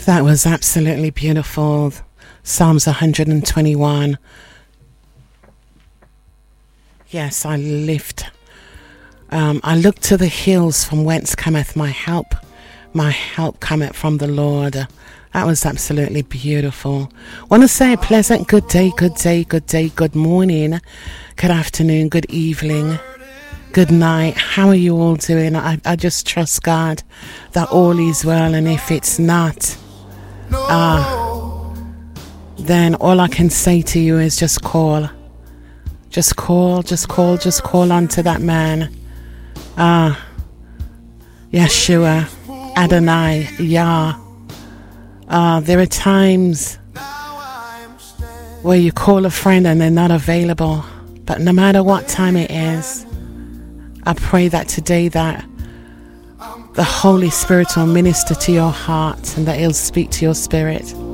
That was absolutely beautiful. Psalms 121. Yes, I look to the hills from whence cometh my help. My help cometh from the Lord. That was absolutely beautiful. Want to say a pleasant good day, good morning, good afternoon, good evening, good night. How are you all doing? I just trust God that all is well, and if it's not, then all I can say to you is just call. Just call onto that man. Yeshua, Adonai, Yah. There are times where you call a friend and they're not available. But no matter what time it is, I pray that today that the Holy Spirit will minister to your heart and that He'll speak to your spirit.